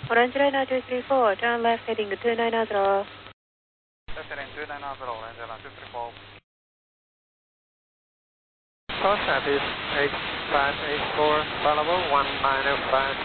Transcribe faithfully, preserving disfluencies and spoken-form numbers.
Orange Rhino two three four, turn left heading to two nine zero. Left heading two nine zero, Orange Rhino two three four. Coast Southeast eight five eight four, available one nine five.